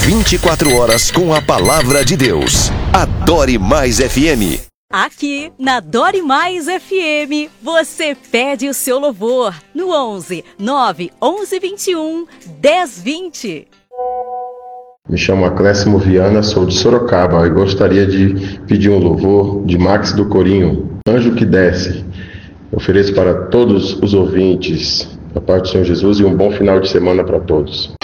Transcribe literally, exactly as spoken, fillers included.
vinte e quatro horas com a palavra de Deus. Adore Mais F M. Aqui na Dore Mais F M, você pede o seu louvor no onze, nove, onze, vinte e um, dez, vinte. Me chamo Aclésimo Viana, sou de Sorocaba e gostaria de pedir um louvor de Max do Corinho, Anjo que Desce. Eu ofereço para todos os ouvintes, da parte do Senhor Jesus, e um bom final de semana para todos.